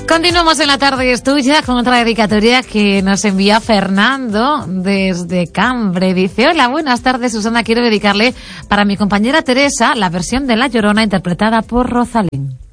Continuamos en La Tarde es Tuya con otra dedicatoria que nos envía Fernando desde Cambre. Dice: hola, buenas tardes, Susana. Quiero dedicarle para mi compañera Teresa la versión de La Llorona interpretada por Rosalén.